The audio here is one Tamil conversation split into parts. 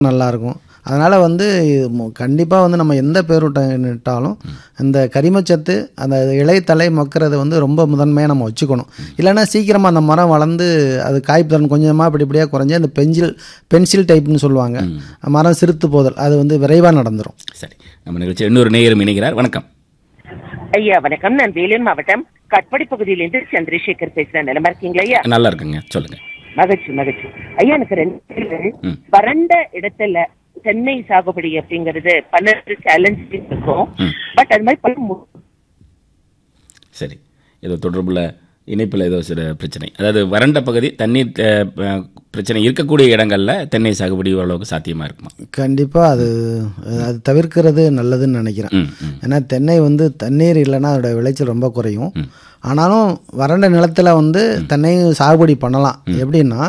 நல்லாயிருக்கும். அதனால் வந்து கண்டிப்பாக வந்து நம்ம எந்த பேரூட்ட நட்டாலும் இந்த கரிமச்சத்து அந்த இலைத்தலை மக்கிறது வந்து ரொம்ப முதன்மையாக நம்ம வச்சுக்கணும். இல்லைன்னா சீக்கிரமாக அந்த மரம் வளர்ந்து அது காய்ப்புத்திறன் கொஞ்சமாக இப்படியாக குறைஞ்சி அந்த பென்சில் டைப்னு சொல்லுவாங்க, மரம் சிறுத்து போதல், அது வந்து விரைவாக நடந்துடும். சரி, நம்ம நிகழ்ச்சி இன்னொரு நேயரும் இணைகிறார். வணக்கம் ஐயா. வணக்கம். நான் வேலூர் மாவட்டம் கட்படி பகுதியிலிருந்து சந்திரசேகர் பேசுறேன். நிலமா இருக்கீங்களா ஐயா? நல்லா இருக்குங்க, சொல்லுங்க. மகிழ்ச்சி ஐயா. எனக்கு 2 வறண்ட இடத்துல தென்னை சாகுபடி அப்படிங்கிறது பல சேலஞ்ச் இருக்கும். பட் அது மாதிரி சரி, ஏதோ தொடர்புல இணைப்பில் ஏதோ சில பிரச்சனை, அதாவது வறண்ட பகுதி தண்ணீர் பிரச்சனை இருக்கக்கூடிய இடங்கள்ல தென்னை சாகுபடி ஓரளவுக்கு சாத்தியமா இருக்குமா? கண்டிப்பாக அது தவிர்க்கிறது நல்லதுன்னு நினைக்கிறேன். ஏன்னா தென்னை வந்து தண்ணீர் இல்லைன்னா அதோட விளைச்சல் ரொம்ப குறையும். ஆனாலும் வறண்ட நிலத்தில் வந்து தென்னை சாகுபடி பண்ணலாம். எப்படின்னா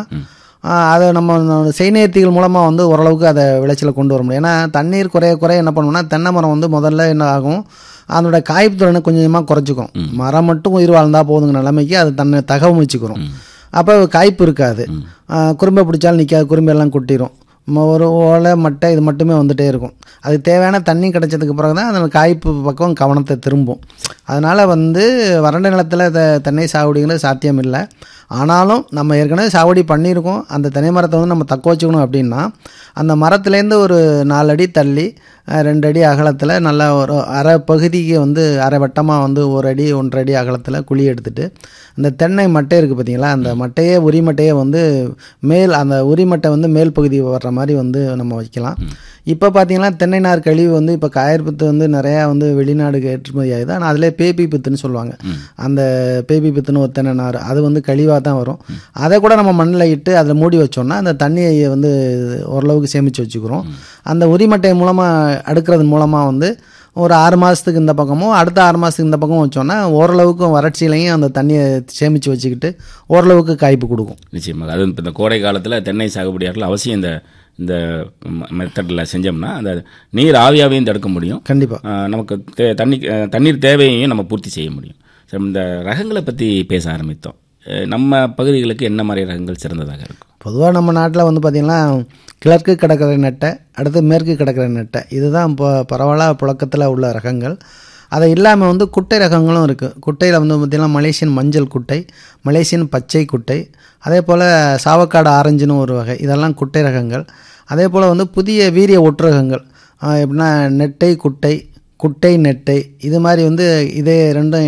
அதை நம்ம செய்நேர்த்திகள் மூலமாக வந்து ஓரளவுக்கு அதை விளைச்சலை கொண்டு வர முடியும். ஏன்னா தண்ணீர் குறைய என்ன பண்ணுவோம்னா தென்னை மரம் வந்து முதல்ல என்ன ஆகும், அதனோட காய்ப்பு திறனை கொஞ்சமாக குறைச்சிக்கும். மரம் மட்டும் உயிர் வாழ்ந்தால் போதுங்க நிலைமைக்கு அது தன்னை தகவமைச்சிக்கிறோம். அப்போ காய்ப்பு இருக்காது, குறும்பை பிடிச்சாலும் நிற்காது, குறும்பெல்லாம் கொட்டிடும். ஒரு ஓலை மட்டை இது மட்டுமே வந்துகிட்டே இருக்கும். அதுக்கு தேவையான தண்ணி கிடைச்சதுக்கு பிறகு தான் அந்த காய்ப்பு பக்கம் கவனத்தை திரும்பும். அதனால் வந்து வறண்ட நிலத்தில் தென்னை சாகுபடிங்கிறது சாத்தியம் இல்லை. ஆனாலும் நம்ம ஏற்கனவே சாகுபடி பண்ணியிருக்கோம், அந்த தென்னை மரத்தை வந்து நம்ம தக்க வச்சுக்கணும். அப்படின்னா அந்த மரத்துலேருந்து ஒரு 4 அடி தள்ளி 2 அடி அகலத்தில் நல்லா ஒரு அரை பகுதிக்கு வந்து அரை வட்டமாக வந்து 1 அடி 1.5 அடி அகலத்தில் குழி எடுத்துட்டு அந்த தென்னை மட்டை இருக்குது பார்த்தீங்களா, அந்த மட்டையே உரிமட்டையே வந்து அந்த உரிமட்டை வந்து மேல் பகுதி வர்ற மாதிரி வந்து நம்ம வைக்கலாம். இப்போ பார்த்தீங்கன்னா தென்னை நார் கழிவு வந்து இப்போ காயற்பத்து வந்து நிறையா வந்து வெளிநாடுக்கு ஏற்றுமதி ஆகுது. ஆனால் அதிலே பேபி பித்துன்னு சொல்லுவாங்க. அந்த பேபி பித்துன்னு ஒரு தென்னை நார் அது வந்து கழிவாக தான் வரும். அதை கூட நம்ம மண்ணில் இட்டு அதில் மூடி வச்சோம்னா அந்த தண்ணியை வந்து ஓரளவுக்கு சேமித்து வச்சுக்கிறோம். அந்த உரிமட்டை மூலமாக அடுக்கிறது மூலமாக வந்து ஒரு 6 மாதத்துக்கு இந்த பக்கமும் அடுத்த 6 மாதத்துக்கு இந்த பக்கமும் வச்சோன்னா ஓரளவுக்கு வறட்சியிலையும் அந்த தண்ணியை சேமித்து வச்சுக்கிட்டு ஓரளவுக்கு காய்ப்பு கொடுக்கும். நிச்சயமாக. அது இப்போ இந்த கோடை காலத்தில் தென்னை சாகுபடியாளர்கள் அவசியம் இந்த மெத்தடில் செஞ்சோம்னா அந்த நீர் ஆவியாவையும் தடுக்க முடியும். கண்டிப்பாக நமக்கு தண்ணீர் தேவையையும் நம்ம பூர்த்தி செய்ய முடியும். சரி, இந்த ரகங்களை பற்றி பேச ஆரம்பித்தோம். நம்ம பகுதிகளுக்கு என்ன மாதிரி ரகங்கள் சிறந்ததாக இருக்கும்? பொதுவாக நம்ம நாட்டில் வந்து பார்த்திங்கன்னா கிழக்கு கடற்கரை நெட்டை, அடுத்து மேற்கு கடற்கரை நெட்டை, இதுதான் இப்போ பரவலாக புழக்கத்தில் உள்ள ரகங்கள். அதை இல்லாமல் வந்து குட்டை ரகங்களும் இருக்குது. குட்டையில் வந்து பார்த்திங்கன்னா மலேசியன் மஞ்சள் குட்டை, மலேசியன் பச்சை குட்டை, அதே போல் சாவக்காடு ஆரஞ்சுன்னு ஒரு வகை, இதெல்லாம் குட்டை ரகங்கள். அதே போல் வந்து புதிய வீரிய ஒட்டுரகங்கள் எப்படின்னா நெட்டை குட்டை, குட்டை நெட்டை, இது மாதிரி வந்து இதே ரெண்டும்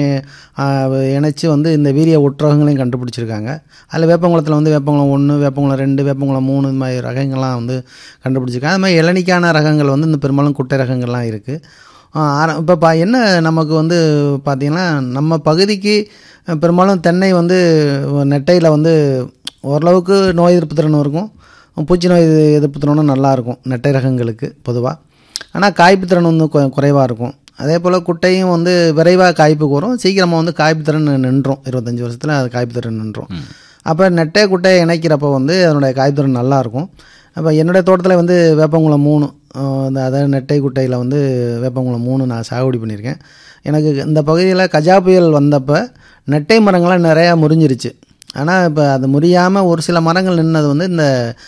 இணைச்சி வந்து இந்த வீரிய ஒட்டுரகங்களையும் கண்டுபிடிச்சிருக்காங்க. அதில் வேப்பங்குளத்தில் வந்து வேப்பங்குளம் 1, வேப்பங்குளம் 2, வேப்பங்குளம் 3 இது மாதிரி ரகங்கள்லாம் வந்து கண்டுபிடிச்சிருக்காங்க. அது மாதிரி இளநிக்கான ரகங்கள் வந்து இந்த பெரும்பாலும் குட்டை ரகங்கள்லாம் இருக்குது. இப்போ என்ன நமக்கு வந்து பார்த்திங்கன்னா நம்ம பகுதிக்கு பெரும்பாலும் தென்னை வந்து நெட்டையில் வந்து ஓரளவுக்கு நோய் எதிர்ப்பு திறனும் இருக்கும், பூச்சி நோய் எதிர்ப்பு திறனும் நல்லாயிருக்கும் நெட்டை ரகங்களுக்கு பொதுவாக. ஆனால் காய்ப்பு திறன் வந்து குறைவாக இருக்கும். அதே போல் குட்டையும் வந்து விரைவாக காய்ப்புக்கு வரும், சீக்கிரமாக வந்து காய்ப்பு திறன் நின்றும், 25 வருஷத்தில் அது காய்ப்பு திறன் நின்றும். அப்போ நெட்டை குட்டையை இணைக்கிறப்போ வந்து அதனுடைய காய்ப்பு திறன் நல்லாயிருக்கும். அப்போ என்னுடைய தோட்டத்தில் வந்து வேப்பங்குளம் 3, அதாவது நெட்டை குட்டையில் வந்து வேப்பங்குளம் 3 நான் சாகுபடி பண்ணியிருக்கேன். எனக்கு இந்த பகுதியில் கஜா புயல் வந்தப்போ நெட்டை மரங்கள்லாம் நிறையா முறிஞ்சிருச்சு. ஆனால் இப்போ அது முறியாமல் ஒரு சில மரங்கள் நின்னது வந்து இந்த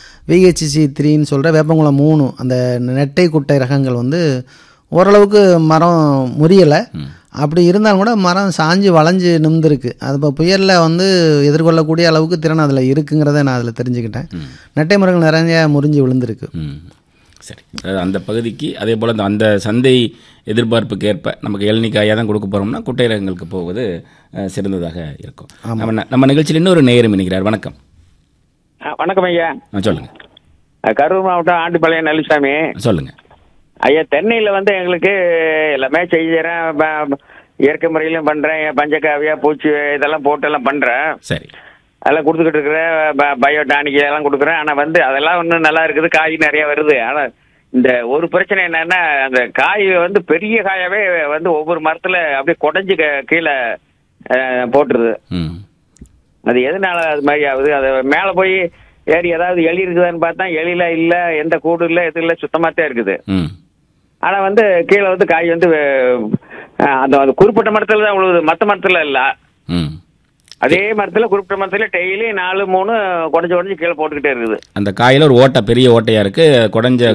VHC 3ன்னு சொல்கிற வேப்பங்குளம் 3 அந்த நெட்டை குட்டை ரகங்கள் வந்து ஓரளவுக்கு மரம் முறியலை. அப்படி இருந்தாலும் கூட மரம் சாஞ்சு வளைஞ்சு நிமிர்ந்துருக்கு. அது இப்போ புயலில் வந்து எதிர்கொள்ளக்கூடிய அளவுக்கு திறன் அதில் இருக்குங்கிறத நான் அதில் தெரிஞ்சுக்கிட்டேன். நெட்டை மரங்கள் நிறைய முறிஞ்சு விழுந்திருக்கு. சரி, அந்த பகுதிக்கு அதே போல் அந்த சந்தை எதிர்பார்ப்புக்கு ஏற்ப நமக்கு இளநிக்காயாக தான் கொடுக்க போகிறோம்னா குட்டை ரகங்களுக்கு போவது சிறந்ததாக இருக்கும். நம்ம நிகழ்ச்சியில் இன்னொரு நேயரும் இணைக்கிறார். வணக்கம். வணக்கம் ஐயா. சொல்லுங்க. கரூர் மாவட்டம் ஆண்டிப்பாளையம் நல்லுசாமி. சொல்லுங்க ஐயா. தென்னையில் வந்து எங்களுக்கு எல்லாமே செய்கிறேன், இயற்கை முறையிலும் பண்ணுறேன், பஞ்சகாவியா பூச்சி இதெல்லாம் போட்டு எல்லாம் பண்ணுறேன். சரி, அதெல்லாம் கொடுத்துக்கிட்டு இருக்கிறேன், பயோடானிக் எல்லாம் கொடுக்குறேன். ஆனால் வந்து அதெல்லாம் ஒன்றும் நல்லா இருக்குது, காய் நிறைய வருது. ஆனால் இந்த ஒரு பிரச்சனை என்னன்னா அந்த காய் வந்து பெரிய காயாவே வந்து ஒவ்வொரு மரத்தில் அப்படியே குடஞ்சி கீழே போட்டுருது. அது எதனால அது மாதிரி ஆகுது? அது மேலே போய் ஏறி ஏதாவது எலி இருக்குதான்னு பார்த்தா எலியில இல்லை, எந்த கூடு இல்லை, எது இல்லை, சுத்தமாகத்தான் இருக்குது. ஆனால் வந்து கீழே வந்து காய் வந்து அந்த குறிப்பிட்ட மரத்தில் தான் உழுவுது, மற்ற மரத்தில் இல்லை. அதே மரத்துல குறிப்பிட்ட மரத்துல டெய்லி 4 3 குறைஞ்சு கீழே போட்டுக்கிட்டே இருக்குது. அந்த காயில ஒரு ஓட்டை, பெரிய ஓட்டையா இருக்கு, குறைஞ்ச